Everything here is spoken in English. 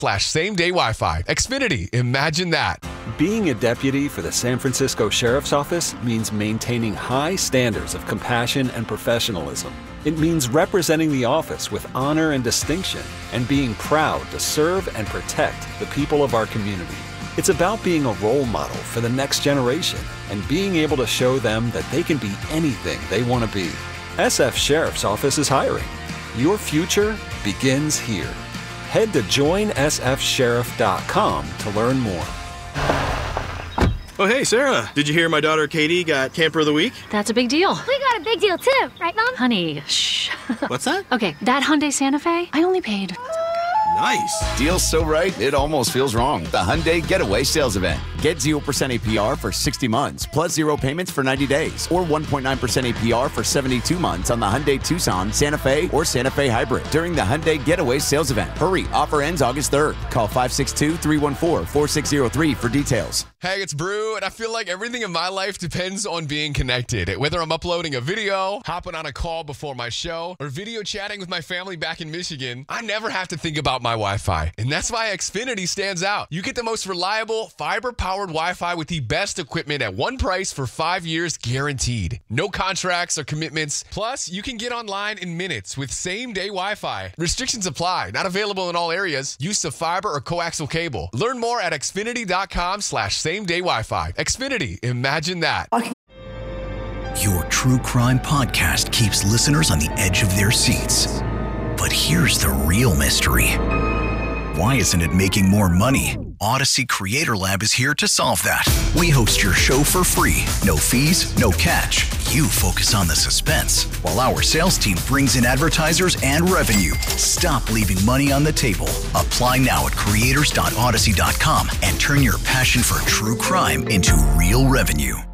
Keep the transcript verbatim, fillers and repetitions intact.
slash same day Wi-Fi. Xfinity, imagine that. Being a deputy for the San Francisco Sheriff's Office means maintaining high standards of compassion and professionalism. It means representing the office with honor and distinction and being proud to serve and protect the people of our community. It's about being a role model for the next generation and being able to show them that they can be anything they want to be. S F Sheriff's Office is hiring. Your future begins here. Head to join s f sheriff dot com to learn more. Oh, hey, Sarah. Did you hear my daughter Katie got Camper of the Week? That's a big deal. We got a big deal too, right, Mom? Honey, shh. What's that? Okay, that Hyundai Santa Fe, I only paid... Nice. Deal's so right, it almost feels wrong. The Hyundai Getaway Sales Event. Get zero percent A P R for sixty months, plus zero payments for ninety days, or one point nine percent A P R for seventy-two months on the Hyundai Tucson, Santa Fe, or Santa Fe Hybrid during the Hyundai Getaway Sales Event. Hurry, offer ends August third. Call five six two, three one four, four six zero three for details. Hey, it's Brew, and I feel like everything in my life depends on being connected. Whether I'm uploading a video, hopping on a call before my show, or video chatting with my family back in Michigan, I never have to think about my Wi-Fi. And that's why Xfinity stands out. You get the most reliable, fiber-powered Wi-Fi with the best equipment at one price for five years guaranteed. No contracts or commitments. Plus, you can get online in minutes with same-day Wi-Fi. Restrictions apply. Not available in all areas. Use of fiber or coaxial cable. Learn more at xfinity dot com slash same day Wi-Fi. Xfinity, imagine that. Your true crime podcast keeps listeners on the edge of their seats. But here's the real mystery. Why isn't it making more money? Odyssey Creator Lab is here to solve that. We host your show for free. No fees, no catch. You focus on the suspense, while our sales team brings in advertisers and revenue. Stop leaving money on the table. Apply now at creators dot odyssey dot com and turn your passion for true crime into real revenue.